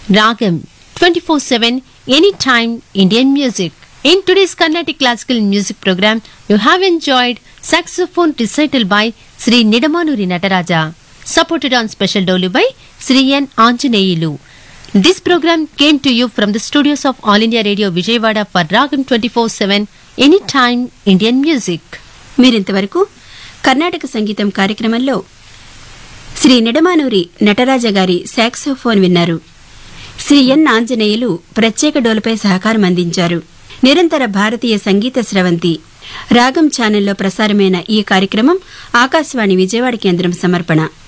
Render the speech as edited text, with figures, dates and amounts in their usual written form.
Ragam 24/7 anytime Indian music. In today's Carnatic Classical Music program, you have enjoyed saxophone recital by Sri Nidamanuri Nataraja, supported on special dolu by Sri N. Anjaneyulu. This program came to you from the studios of All India Radio Vijayawada for Ragam 24/7 anytime Indian music. మీరింతవరకు కర్ణాటక సంగీతం కార్యక్రమంలో శ్రీ నిడమానూరి నటరాజ గారి saxophone విన్నారు. శ్రీ ఎన్ ఆంజనేయులు ప్రత్యేక డోలుపై సహకారం అందించారు. నిరంతర భారతీయ సంగీత స్రవంతి రాగం ఛానల్లో ప్రసారమైన ఈ కార్యక్రమం ఆకాశవాణి విజయవాడ కేంద్రం సమర్పణ.